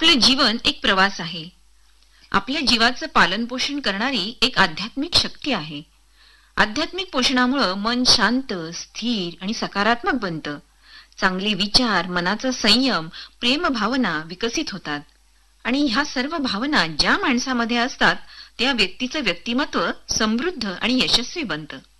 आपले जीवन एक प्रवास आहे. आपल्या जीवाचं पालन पोषण करणारी एक आध्यात्मिक शक्ती आहे. आध्यात्मिक पोषणामुळे मन शांत, स्थिर आणि सकारात्मक बनतं. चांगले विचार, मनाचा संयम, प्रेम भावना विकसित होतात. आणि ह्या सर्व भावना ज्या माणसामध्ये असतात त्या व्यक्तीचं व्यक्तिमत्व समृद्ध आणि यशस्वी बनतं.